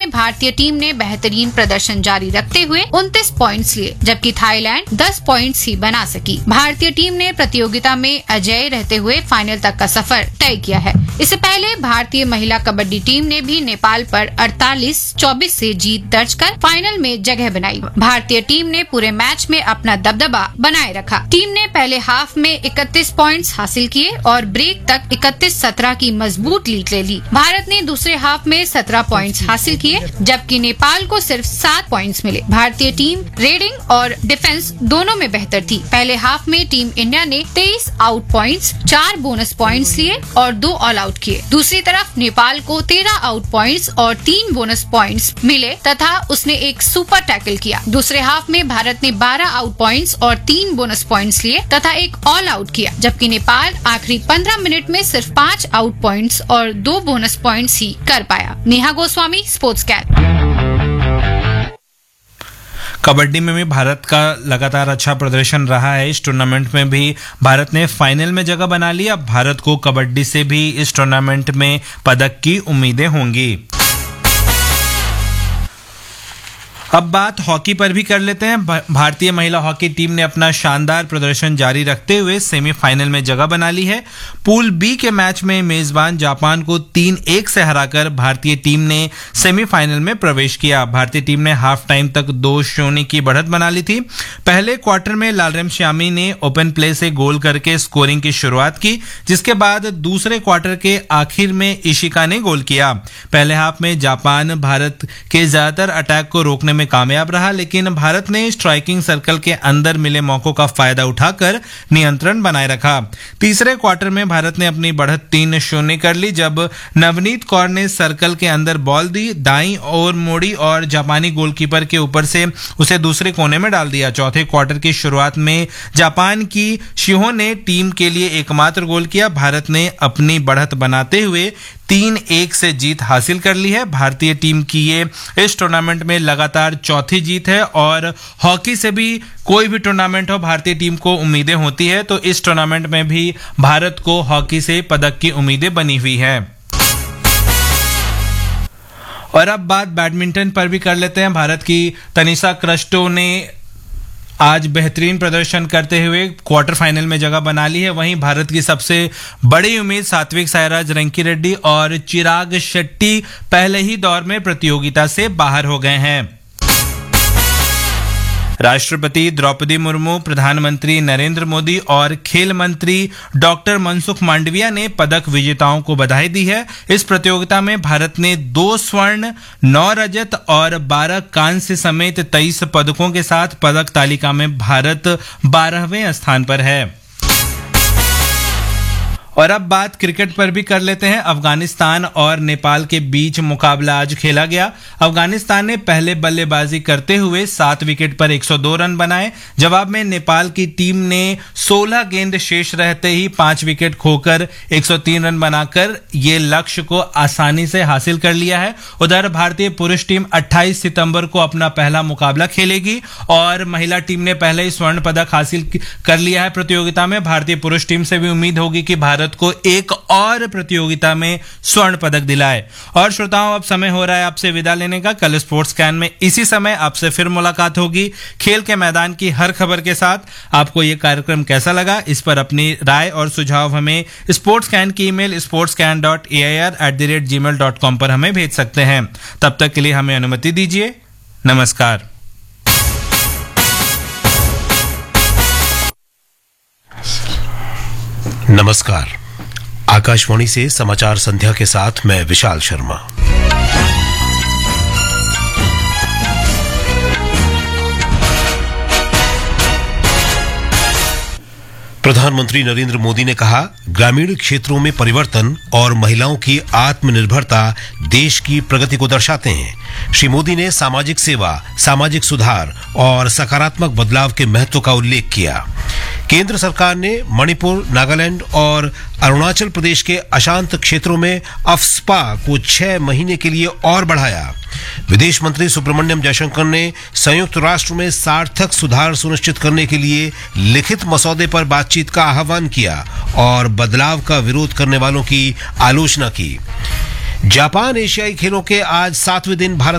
में भारतीय टीम ने बेहतरीन प्रदर्शन जारी रखते हुए 29 पॉइंट्स लिए, जबकि थाईलैंड 10 पॉइंट्स ही बना सकी। भारतीय टीम ने प्रतियोगिता में अजेय रहते हुए फाइनल तक का सफर तय किया है। इससे पहले भारतीय महिला कबड्डी टीम ने भी नेपाल पर 48-24 से जीत दर्ज कर फाइनल में जगह बनाई। भारतीय टीम ने पूरे मैच में अपना दबदबा बनाए रखा। टीम ने पहले हाफ में 31 पॉइंट्स हासिल किए और ब्रेक तक 31-17 की मजबूत लीड ले ली। भारत ने दूसरे हाफ में 17 पॉइंट्स हासिल किए, जबकि नेपाल को सिर्फ 7 पॉइंट्स मिले। भारतीय टीम रेडिंग और डिफेंस दोनों में बेहतर थी। पहले हाफ में टीम इंडिया ने 23 आउट पॉइंट्स, 4 बोनस पॉइंट्स लिए और 2 ऑल आउट किए। दूसरी तरफ नेपाल को 13 आउट पॉइंट्स और 3 बोनस पॉइंट्स मिले तथा उसने एक सुपर टैकल किया। दूसरे हाफ में भारत ने 12 आउट पॉइंट्स और 3 बोनस पॉइंट्स लिए तथा एक ऑल आउट किया, जबकि नेपाल आखिरी 15 मिनट में सिर्फ 5 आउट पॉइंट्स और 2 बोनस पॉइंट्स ही कर पाया। Neha Goswami, sports cat. कबड्डी में भी भारत का लगातार अच्छा प्रदर्शन रहा है। इस टूर्नामेंट में भी भारत ने फाइनल में जगह बना ली। अब भारत को कबड्डी से भी इस टूर्नामेंट में पदक की उम्मीदें होंगी। अब बात हॉकी पर भी कर लेते हैं। भारतीय महिला हॉकी टीम ने अपना शानदार प्रदर्शन जारी रखते हुए सेमीफाइनल में जगह बना ली है। पूल बी के मैच में मेजबान जापान को 3-1 से हराकर भारतीय टीम ने सेमीफाइनल में प्रवेश किया। भारतीय टीम ने हाफ टाइम तक 2-0 की बढ़त बना ली थी। पहले क्वार्टर में लालरेम श्यामी ने ओपन प्ले से गोल करके स्कोरिंग की शुरुआत की, जिसके बाद दूसरे क्वार्टर के आखिर में इशिका ने गोल किया। पहले हाफ में जापान भारत के ज्यादातर अटैक को रोकने में कामयाब रहा, लेकिन भारत ने स्ट्राइकिंग सर्कल के अंदर मिले मौकों का फायदा उठाकर नियंत्रण बनाए रखा। तीसरे क्वार्टर में भारत ने अपनी बढ़त 3-0 कर ली, जब नवनीत कौर ने सर्कल के अंदर बॉल दी, दाईं ओर मोड़ी और जापानी गोलकीपर के ऊपर से उसे दूसरे कोने में डाल दिया। चौथे क्वार्टर की शुरुआत में जापान की शिहो ने टीम के लिए एकमात्र गोल किया। भारत ने अपनी बढ़त बनाते हुए 3-1 से जीत हासिल कर ली है। भारतीय टीम की ये इस टूर्नामेंट में लगातार चौथी जीत है और हॉकी से भी कोई भी टूर्नामेंट हो, भारतीय टीम को उम्मीदें होती है, तो इस टूर्नामेंट में भी भारत को हॉकी से पदक की उम्मीदें बनी हुई है। और अब बात बैडमिंटन पर भी कर लेते हैं। भारत की तनिषा क्रिस्टो ने आज बेहतरीन प्रदर्शन करते हुए क्वार्टर फाइनल में जगह बना ली है। वहीं भारत की सबसे बड़ी उम्मीद सात्विक साईराज रंकीरेड्डी और चिराग शेट्टी पहले ही दौर में प्रतियोगिता से बाहर हो गए हैं। राष्ट्रपति द्रौपदी मुर्मू, प्रधानमंत्री नरेंद्र मोदी और खेल मंत्री डॉक्टर मनसुख मांडविया ने पदक विजेताओं को बधाई दी है। इस प्रतियोगिता में भारत ने 2 स्वर्ण, 9 रजत और 12 कांस्य समेत 23 पदकों के साथ पदक तालिका में भारत 12वें स्थान पर है। और अब बात क्रिकेट पर भी कर लेते हैं। अफगानिस्तान और नेपाल के बीच मुकाबला आज खेला गया। अफगानिस्तान ने पहले बल्लेबाजी करते हुए 7 विकेट पर 102 रन बनाए। जवाब में नेपाल की टीम ने 16 गेंद शेष रहते ही 5 विकेट खोकर 103 रन बनाकर ये लक्ष्य को आसानी से हासिल कर लिया है। उधर भारतीय पुरुष टीम 28 सितंबर को अपना पहला मुकाबला खेलेगी और महिला टीम ने पहले ही स्वर्ण पदक हासिल कर लिया है। प्रतियोगिता में भारतीय पुरुष टीम से भी उम्मीद होगी कि भारत को एक और प्रतियोगिता में स्वर्ण पदक दिलाए। और श्रोताओं, अब समय हो रहा है आपसे विदा लेने का। कल स्पोर्ट्स कैन में इसी समय आपसे फिर मुलाकात होगी खेल के मैदान की हर खबर के साथ। आपको यह कार्यक्रम कैसा लगा, इस पर अपनी राय और सुझाव हमें स्पोर्ट्स कैन की ईमेल sportscan.air@gmail.com पर हमें भेज सकते हैं। तब तक के लिए हमें अनुमति दीजिए। नमस्कार। नमस्कार। आकाशवाणी से समाचार संध्या के साथ मैं विशाल शर्मा। प्रधानमंत्री नरेंद्र मोदी ने कहा, ग्रामीण क्षेत्रों में परिवर्तन और महिलाओं की आत्मनिर्भरता देश की प्रगति को दर्शाते हैं। श्री मोदी ने सामाजिक सेवा, सामाजिक सुधार और सकारात्मक बदलाव के महत्व का उल्लेख किया। केंद्र सरकार ने मणिपुर, नागालैंड और अरुणाचल प्रदेश के अशांत क्षेत्रों में अफस्पा को 6 महीने के लिए और बढ़ाया। विदेश मंत्री सुब्रमण्यम जयशंकर ने संयुक्त राष्ट्र में सार्थक सुधार सुनिश्चित करने के लिए लिखित मसौदे पर बातचीत का आह्वान किया और बदलाव का विरोध करने वालों की आलोचना की। जापान एशियाई खेलों के आज 7वें दिन भारत